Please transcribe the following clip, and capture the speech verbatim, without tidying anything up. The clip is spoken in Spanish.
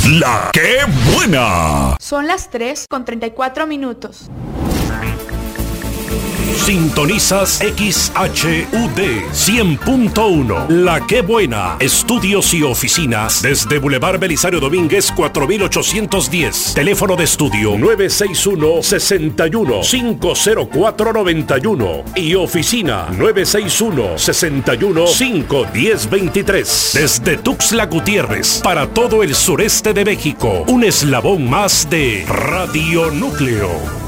La que buena. Son las tres con treinta y cuatro minutos. Sintonizas X H U D cien punto uno. La que buena. Estudios y oficinas desde Boulevard Belisario Domínguez cuatro mil ochocientos diez. Teléfono de estudio nueve seis uno, seis uno, cinco cero cuatro, nueve uno y oficina nueve seis uno, seis uno, cinco uno cero, dos tres. Desde Tuxtla Gutiérrez para todo el sureste de México. Un eslabón más de Radio Núcleo.